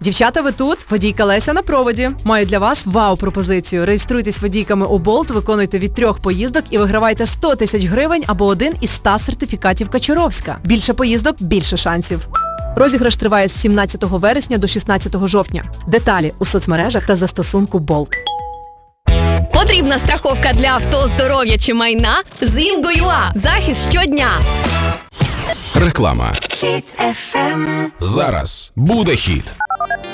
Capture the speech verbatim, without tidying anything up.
Дівчата, ви тут? Водійка Леся на проводі. Маю для вас вау-пропозицію. Реєструйтесь водійками у Болт, виконуйте від трьох поїздок і вигравайте сто тисяч гривень або один із ста сертифікатів Качуровська. Більше поїздок – більше шансів. Розіграш триває з сімнадцятого вересня до шістнадцятого жовтня. Деталі у соцмережах та застосунку Болт. Потрібна страховка для авто, здоров'я чи майна? З Інго.ua. Захист щодня. Реклама. Хіт еф ем. Зараз буде хіт.